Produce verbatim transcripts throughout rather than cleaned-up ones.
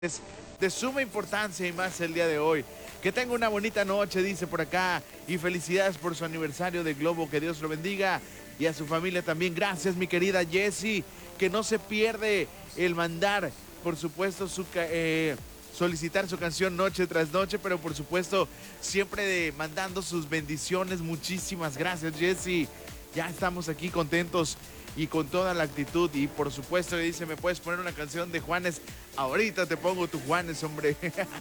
Es de suma importancia y más el día de hoy. Que tenga una bonita noche, dice por acá, y felicidades por su aniversario de Globo, que Dios lo bendiga, y a su familia también. Gracias, mi querida Jessie, que no se pierde el mandar, por supuesto, su eh, solicitar su canción noche tras noche, pero por supuesto, siempre de, mandando sus bendiciones. Muchísimas gracias, Jessie. Ya estamos aquí contentos y con toda la actitud. Y por supuesto le dice, ¿me puedes poner una canción de Juanes? Ahorita te pongo tu Juanes, hombre.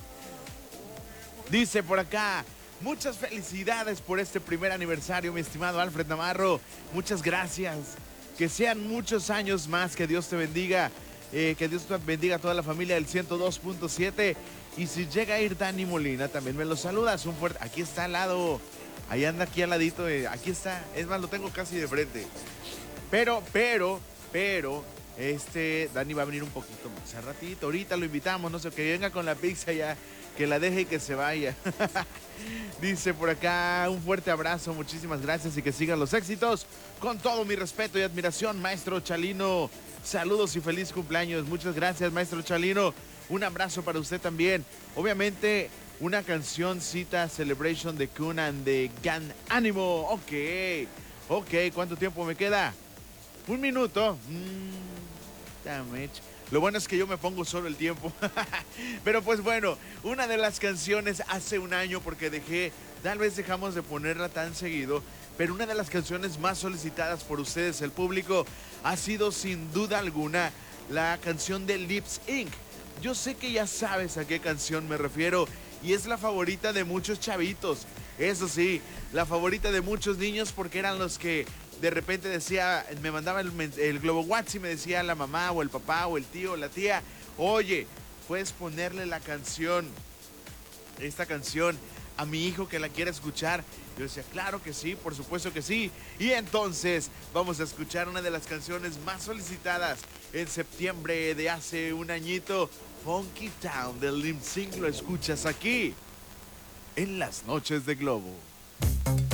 Dice por acá, muchas felicidades por este primer aniversario, mi estimado Alfred Navarro. Muchas gracias. Que sean muchos años más, que Dios te bendiga. Eh, que Dios te bendiga a toda la familia del ciento dos punto siete. Y si llega a ir Dani Molina, también me lo saludas. Un fuerte, aquí está al lado. Ahí anda aquí al ladito, eh, aquí está. Es más, lo tengo casi de frente. Pero, pero, pero, este, Dani va a venir un poquito más a ratito. Ahorita lo invitamos, no sé, que venga con la pizza ya, que la deje y que se vaya. Dice por acá, un fuerte abrazo, muchísimas gracias y que sigan los éxitos. Con todo mi respeto y admiración, maestro Chalino. Saludos y feliz cumpleaños. Muchas gracias, maestro Chalino. Un abrazo para usted también. Obviamente, una canción cita Celebration de Kunan de Gan Ánimo. Ok, ok, ¿cuánto tiempo me queda? Un minuto. Mm, damage. Lo bueno es que yo me pongo solo el tiempo. Pero pues bueno, una de las canciones hace un año, porque dejé, tal vez dejamos de ponerla tan seguido, pero una de las canciones más solicitadas por ustedes, el público, ha sido sin duda alguna la canción de Lips incorporated. Yo sé que ya sabes a qué canción me refiero y es la favorita de muchos chavitos. Eso sí, la favorita de muchos niños, porque eran los que de repente decía, me mandaba el, el Globo WhatsApp y me decía la mamá o el papá o el tío o la tía, oye, puedes ponerle la canción, esta canción a mi hijo que la quiera escuchar. Yo decía, claro que sí, por supuesto que sí. Y entonces vamos a escuchar una de las canciones más solicitadas en septiembre de hace un añito, Funky Town de Lips incorporated. Lo escuchas aquí en las noches de Globo.